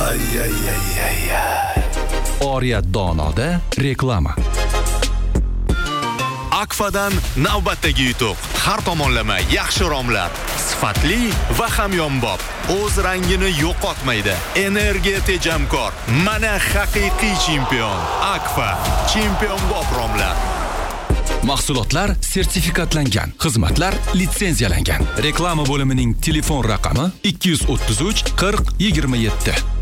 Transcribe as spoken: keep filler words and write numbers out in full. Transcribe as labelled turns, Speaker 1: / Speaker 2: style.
Speaker 1: Ay ay ay ay ay.
Speaker 2: Oriyat Donoda reklama.
Speaker 3: Akfadan navbatdagi yutuq. Har tomonlama yaxshi romlar, sifatli va hamyonbop. O'z rangini yo'qotmaydi. Energiya tejamkor. Mana haqiqiy chempion. Akfa chempionbop romlar.
Speaker 2: Mahsulotlar sertifikatlangan, xizmatlar litsenziyalangan. Reklama bo'limining telefon raqami ikki yuz o'ttiz uch qirq yigirma yetti.